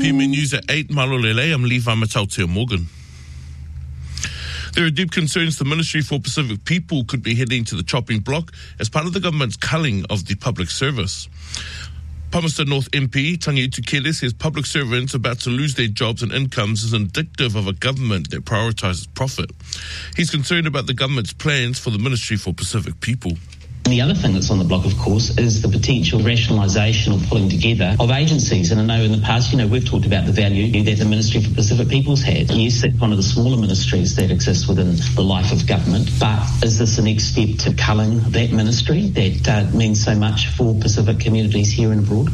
PMN News at 8, Malolele. I'm Levi Matautia Morgan. There are deep concerns the Ministry for Pacific People could be heading to the chopping block as part of the government's culling of the public service. Palmerston North MP Tangi Tukele says public servants about to lose their jobs and incomes is indicative of a government that prioritises profit. He's concerned about the government's plans for the Ministry for Pacific People. The other thing that's on the block, of course, is the potential rationalisation or pulling together of agencies. And I know in the past, we've talked about the value that the Ministry for Pacific People's had. Yes, it's one of the smaller ministries that exists within the life of government. But is this the next step to culling that ministry that means so much for Pacific communities here and abroad?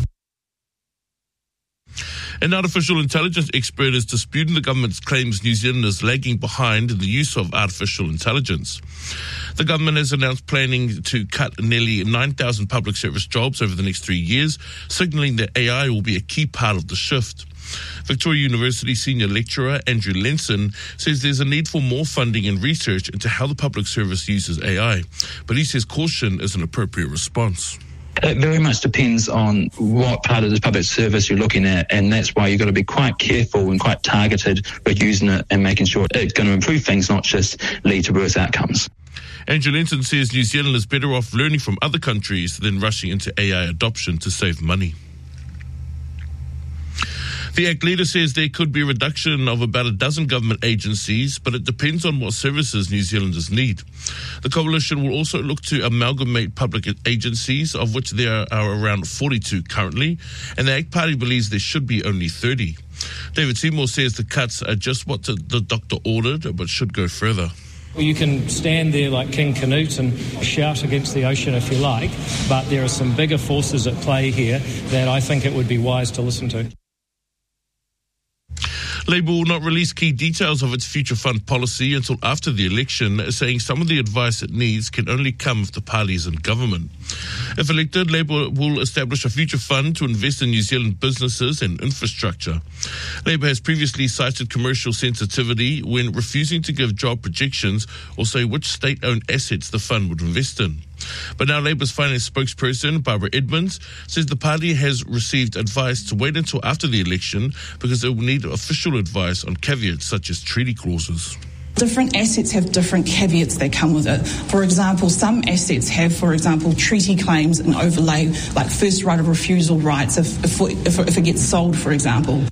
An artificial intelligence expert is disputing the government's claims New Zealand is lagging behind in the use of artificial intelligence. The government has announced planning to cut nearly 9,000 public service jobs over the next 3 years, signalling that AI will be a key part of the shift. Victoria University senior lecturer Andrew Lenson says there's a need for more funding and research into how the public service uses AI, but he says caution is an appropriate response. It very much depends on what part of the public service you're looking at, and that's why you've got to be quite careful and quite targeted with using it and making sure it's going to improve things, not just lead to worse outcomes. Andrew Lenson says New Zealand is better off learning from other countries than rushing into AI adoption to save money. The ACT leader says there could be a reduction of about a dozen government agencies, but it depends on what services New Zealanders need. The coalition will also look to amalgamate public agencies, of which there are around 42 currently, and the ACT party believes there should be only 30. David Seymour says the cuts are just what the doctor ordered, but should go further. Well, you can stand there like King Canute and shout against the ocean if you like, but there are some bigger forces at play here that I think it would be wise to listen to. Labour will not release key details of its future fund policy until after the election, saying some of the advice it needs can only come if the party is in government. If elected, Labour will establish a future fund to invest in New Zealand businesses and infrastructure. Labour has previously cited commercial sensitivity when refusing to give job projections or say which state-owned assets the fund would invest in. But now Labour's finance spokesperson, Barbara Edmonds, says the party has received advice to wait until after the election because it will need official advice on caveats such as treaty clauses. Different assets have different caveats that come with it. For example, some assets have, treaty claims and overlay, like first right of refusal rights if it gets sold, for example.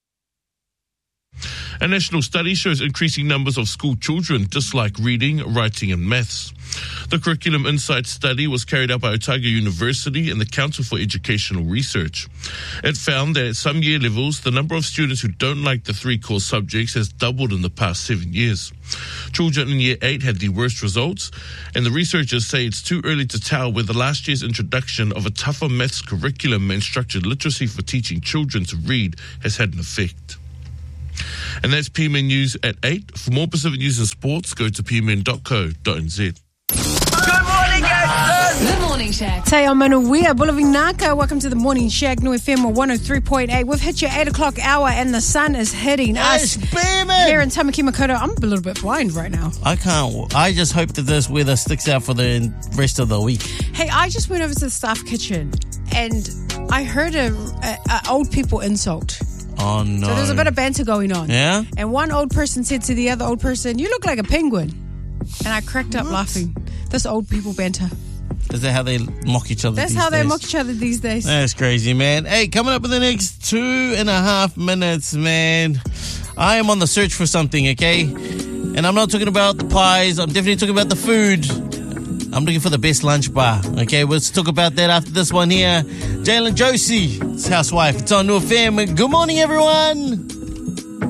A national study shows increasing numbers of school children dislike reading, writing and maths. The Curriculum Insight study was carried out by Otago University and the Council for Educational Research. It found that at some year levels, the number of students who don't like the 3 core subjects has doubled in the past 7 years. Children in Year 8 had the worst results, and the researchers say it's too early to tell whether last year's introduction of a tougher maths curriculum and structured literacy for teaching children to read has had an effect. And that's PMN News at 8. For more Pacific News and sports, go to pmn.co.nz. Good morning, guys. The Morning Shack. Te ao manuia, Bulavinaka. Welcome to the Morning Shack, New FM 103.8. We've hit your 8 o'clock hour and the sun is hitting us here in Tamaki Makaurau. I'm a little bit blind right now. I can't. I just hope that this weather sticks out for the rest of the week. Hey, I just went over to the staff kitchen and I heard a old people insult. Oh, no. So there's a bit of banter going on. Yeah? And one old person said to the other old person, "You look like a penguin." And I cracked up laughing. This old people banter. Is that how they mock each other That's these how days? they mock each other these days. That's crazy, man. Hey, coming up in the next 2.5 minutes, man, I am on the search for something, okay? And I'm not talking about the pies. I'm definitely talking about the food. I'm looking for the best lunch bar. Okay, let's talk about that after this one here. Jalen Josie, it's Housewife. It's on New FM. Good morning, everyone.